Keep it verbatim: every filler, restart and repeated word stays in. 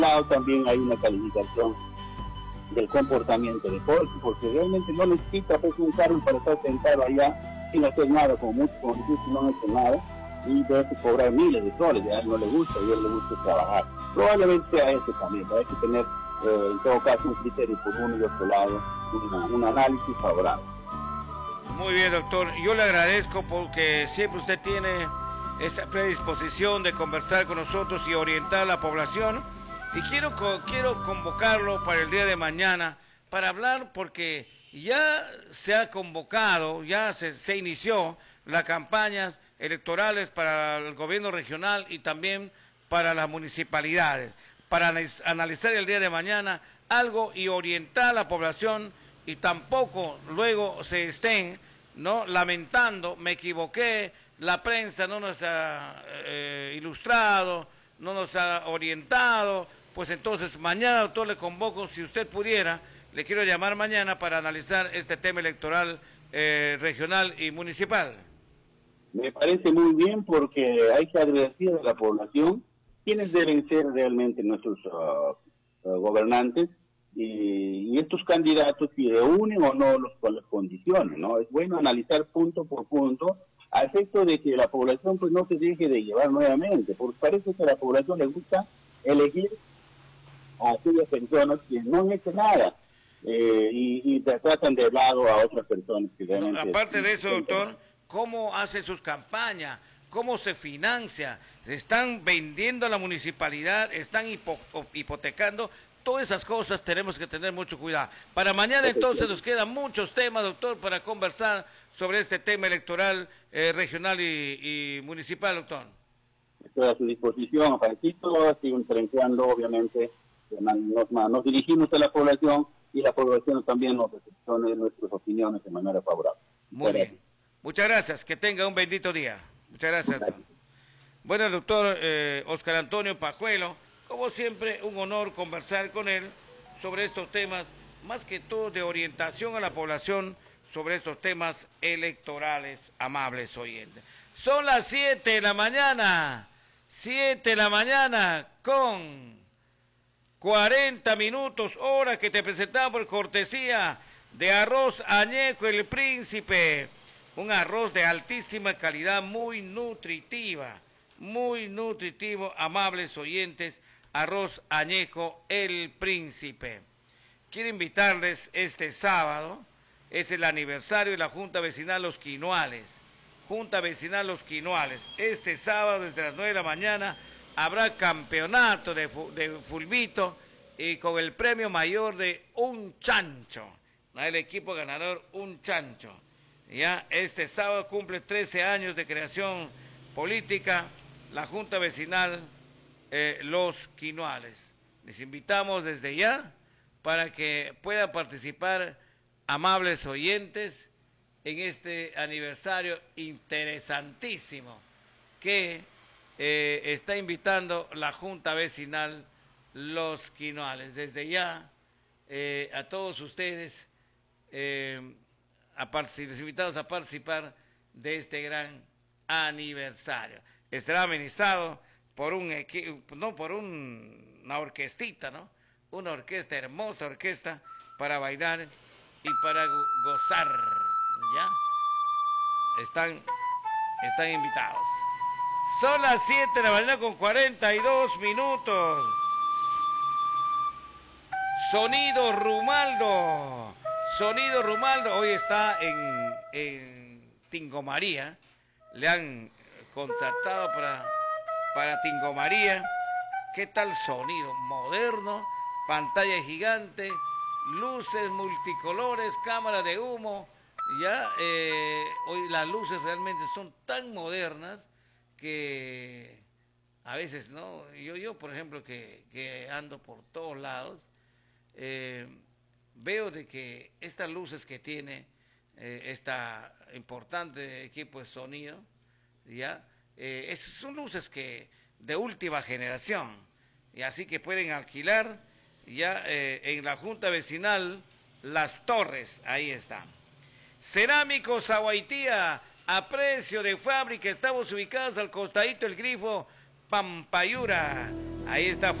lado también hay una calificación del comportamiento de Jorge, porque realmente no necesita pues, un cargo para estar sentado allá sin hacer nada, como muchos como dices, no hace nada, y debe cobrar miles de soles, a él no le gusta, y a él le gusta trabajar. Probablemente sea ese también, pero hay que tener eh, en todo caso un criterio por uno y otro lado, una, un análisis favorable. Muy bien, doctor, yo le agradezco porque siempre usted tiene esa predisposición de conversar con nosotros y orientar a la población. Y quiero, quiero convocarlo para el día de mañana para hablar porque ya se ha convocado, ya se, se inició las campañas electorales para el gobierno regional y también para las municipalidades, para analizar el día de mañana algo y orientar a la población y tampoco luego se estén no lamentando, me equivoqué, la prensa no nos ha eh, ilustrado, no nos ha orientado. Pues entonces mañana, doctor, le convoco, si usted pudiera, le quiero llamar mañana para analizar este tema electoral eh, regional y municipal. Me parece muy bien porque hay que advertir a la población quiénes deben ser realmente nuestros uh, uh, gobernantes y, y estos candidatos si reúnen o no los, las condiciones, ¿no? Es bueno analizar punto por punto a efecto de que la población pues no se deje de llevar nuevamente, porque parece que a la población le gusta elegir a aquellas personas que no han hecho nada eh, y, y tratan de lado a otras personas que realmente... No, aparte de eso, doctor, ¿cómo hace sus campañas? ¿Cómo se financia? ¿Están vendiendo a la municipalidad? ¿Están hipo hipotecando? Todas esas cosas tenemos que tener mucho cuidado. Para mañana entonces nos quedan muchos temas, doctor, para conversar sobre este tema electoral eh, regional y, y municipal, doctor. Estoy a su disposición, Francisco, sigo influenciando, obviamente, nos, nos dirigimos a la población y la población también nos recepciona nuestras opiniones de manera favorable. Muy bien. Muchas gracias, que tenga un bendito día. Muchas gracias, doctor. Bueno, el doctor eh, Oscar Antonio Pajuelo, como siempre, un honor conversar con él sobre estos temas, más que todo de orientación a la población sobre estos temas electorales, amables oyentes. Son las siete de la mañana, siete de la mañana con cuarenta minutos, hora que te presentamos por cortesía de Arroz Añejo El Príncipe, un arroz de altísima calidad, muy nutritiva, muy nutritivo, amables oyentes, Arroz Añejo El Príncipe. Quiero invitarles este sábado, es el aniversario de la Junta Vecinal Los Quinoales, Junta Vecinal Los Quinoales, este sábado desde las nueve de la mañana, habrá campeonato de, de fulbito y con el premio mayor de un chancho. El equipo ganador, un chancho. Ya este sábado cumple trece años de creación política la Junta Vecinal eh, Los Quinoales. Les invitamos desde ya para que puedan participar, amables oyentes, en este aniversario interesantísimo que Eh, está invitando la Junta Vecinal Los Quinoales. Desde ya, eh, a todos ustedes, eh, a les invitamos a participar de este gran aniversario. Estará amenizado por un equipo, no por un, una orquestita, ¿no? Una orquesta, hermosa orquesta, para bailar y para go gozar, ¿ya? Están, están invitados. Son las siete de la mañana con cuarenta y dos minutos. Sonido Rumaldo. Sonido Rumaldo. Hoy está en, en Tingo María. Le han contratado para, para Tingo María. ¿Qué tal sonido? Moderno, pantalla gigante, luces multicolores, cámara de humo. Ya, eh, hoy las luces realmente son tan modernas que a veces, ¿no? Yo, yo por ejemplo, que, que ando por todos lados, eh, veo de que estas luces que tiene eh, esta importante equipo de sonido, ¿ya? Eh, es, son luces que de última generación, y así que pueden alquilar ya eh, en la Junta Vecinal Las Torres, ahí está. Cerámicos Aguaitía, a precio de fábrica, estamos ubicados al costadito del grifo Pampayura, ahí está.